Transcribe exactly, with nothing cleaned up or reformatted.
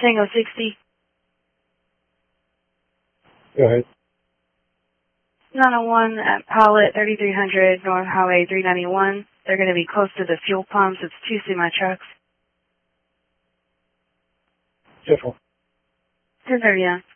Tango sixty. Go ahead. nine oh one at Pilot, thirty-three hundred North Highway three ninety-one. They're going to be close to the fuel pumps. It's two semi-trucks. Central. ten thirty-nine.